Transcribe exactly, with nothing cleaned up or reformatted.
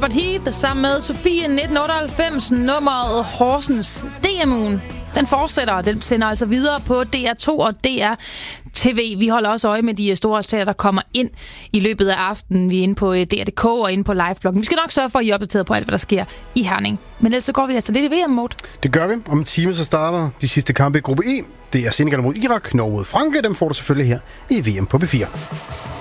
Albert Heath sammen med Sofie nitten otteoghalvfems, nummeret Horsens. D M-ugen, den fortsætter, og den sender altså videre på D R to og D R T V. Vi holder også øje med de store resultater, der kommer ind i løbet af aftenen. Vi er inde på D R punktum D K og inde på livebloggen. Vi skal nok sørge for, at I er opdateret på alt, hvad der sker i Herning. Men ellers så går vi altså lidt i V M-mode. Det gør vi. Om en time så starter de sidste kampe i gruppe E. Det er Senegal mod Irak, Norge mod Frankrig. Dem får du selvfølgelig her i V M på B fire.